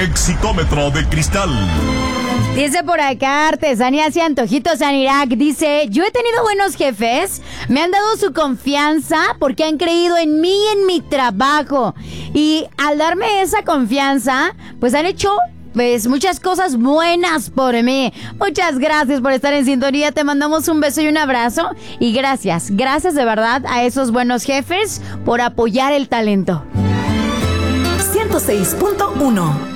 Éxitómetro de cristal. Dice por acá, Artesanías y Antojitos San Irak, dice, yo he tenido buenos jefes, me han dado su confianza porque han creído en mí y en mi trabajo. Y al darme esa confianza, pues han hecho muchas cosas buenas por mí. Muchas gracias por estar en sintonía, te mandamos un beso y un abrazo. Y gracias de verdad a esos buenos jefes por apoyar el talento. 106.1